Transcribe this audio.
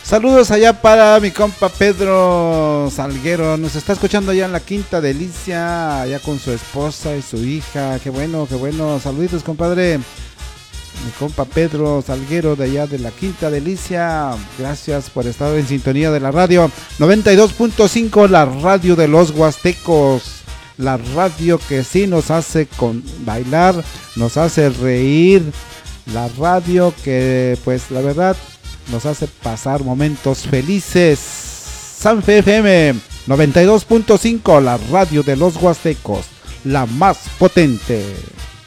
Saludos allá para mi compa Pedro Salguero. Nos está escuchando allá en la Quinta Delicia, allá con su esposa y su hija. Qué bueno, qué bueno. Saluditos, compadre. Mi compa Pedro Salguero de allá de la Quinta Delicia. Gracias por estar en sintonía de la radio 92.5, la radio de los Huastecos. La radio que sí nos hace bailar, nos hace reír. La radio que, pues, la verdad, nos hace pasar momentos felices. Sanfe FM 92.5, la radio de los Huastecos, la más potente.